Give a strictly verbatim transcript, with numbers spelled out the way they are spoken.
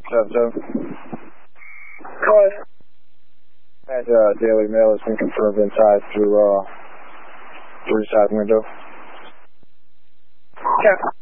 seven seven. Go ahead. And uh, Daily Mail has been confirmed inside through uh, through side window. Okay.